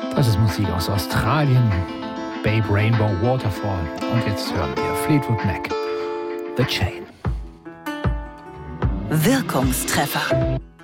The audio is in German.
Das ist Musik aus Australien, Babe Rainbow Waterfall. Und jetzt hören wir Fleetwood Mac, The Chain. Wirkungstreffer.